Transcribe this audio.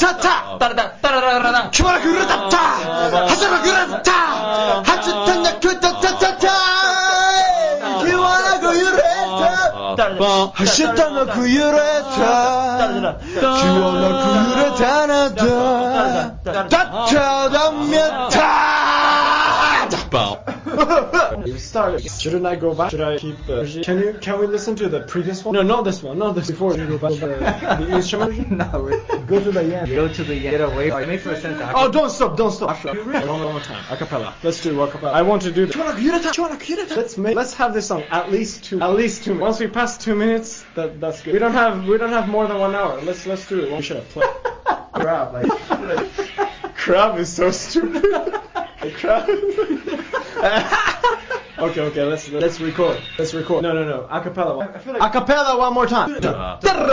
타타 따라따라따라따라 키워라 그렇다 하자라 그렇다 하츠탄다 그따따따따 키워라 그렇다 하시탄다 그렇다 키워라 그렇다 나다 따타담면타 You started. Shouldn't I go back? Should I keep the? Can we listen to the previous one? No, not this one. Not this. Before you go back to the instrument. No. Go to the end. Go to the end. Get away. It makes no sense. Oh, don't stop. One more time. Acapella. Let's do acapella. I want to do. Let's have this song at least 2 minutes. Once we pass 2 minutes, that's good. We don't have more than 1 hour. Let's do it. We should have played. Crap. Crab is so stupid. Crab. Okay, let's record. No. Acapella. Acapella one more time.